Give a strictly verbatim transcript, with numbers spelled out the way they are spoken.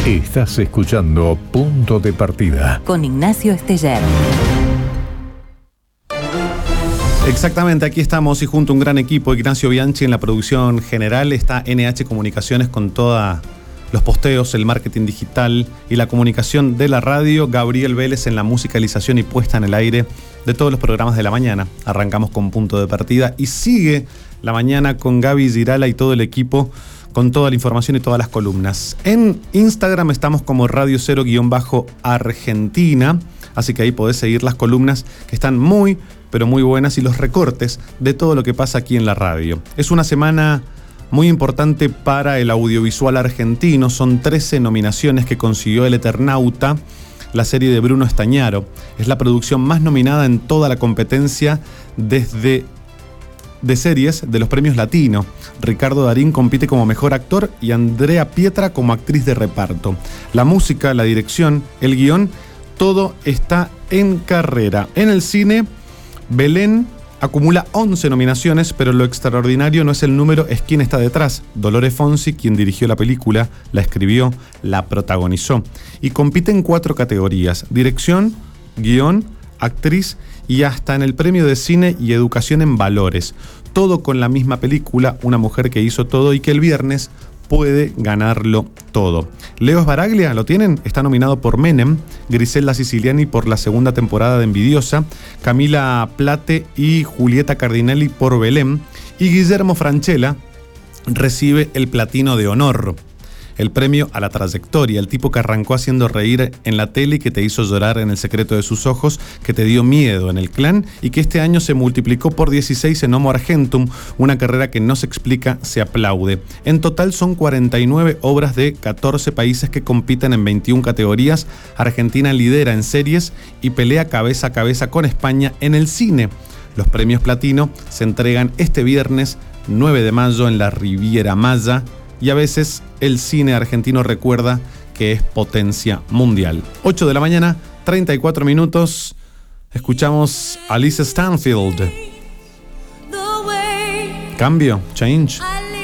Estás escuchando Punto de Partida con Ignacio Esteller. Exactamente, aquí estamos y junto a un gran equipo, Ignacio Bianchi en la producción general, está N H Comunicaciones con todos los posteos, el marketing digital y la comunicación de la radio, Gabriel Vélez en la musicalización y puesta en el aire de todos los programas de la mañana. Arrancamos con Punto de Partida y sigue la mañana con Gaby Girala y todo el equipo con toda la información y todas las columnas. En Instagram estamos como Radio Cero guión bajo Argentina, así que ahí podés seguir las columnas que están muy, pero muy buenas y los recortes de todo lo que pasa aquí en la radio. Es una semana muy importante para el audiovisual argentino. Son trece nominaciones que consiguió El Eternauta, la serie de Bruno Estañaro. Es la producción más nominada en toda la competencia desde de series de los premios Latino. Ricardo Darín compite como mejor actor y Andrea Pietra como actriz de reparto. La música, la dirección, el guión, todo está en carrera. En el cine, Belén acumula once nominaciones, pero lo extraordinario no es el número, es quién está detrás. Dolores Fonsi, quien dirigió la película, la escribió, la protagonizó. Y compite en cuatro categorías: dirección, guión, actriz y hasta en el premio de cine y educación en valores. Todo con la misma película, una mujer que hizo todo y que el viernes puede ganarlo todo. Leo Sbaraglia, ¿lo tienen? Está nominado por Menem, Griselda Siciliani por la segunda temporada de Envidiosa, Camila Plate y Julieta Cardinelli por Belén, y Guillermo Francella recibe el Platino de Honor, el premio a la trayectoria, el tipo que arrancó haciendo reír en la tele y que te hizo llorar en El secreto de sus ojos, que te dio miedo en El Clan y que este año se multiplicó por dieciséis en Homo Argentum, una carrera que no se explica, se aplaude. En total son cuarenta y nueve obras de catorce países que compiten en veintiuna categorías. Argentina lidera en series y pelea cabeza a cabeza con España en el cine. Los premios Platino se entregan este viernes nueve de mayo en la Riviera Maya. Y a veces el cine argentino recuerda que es potencia mundial. ocho de la mañana, treinta y cuatro minutos. Escuchamos a Alice Stanfield. Cambio, change.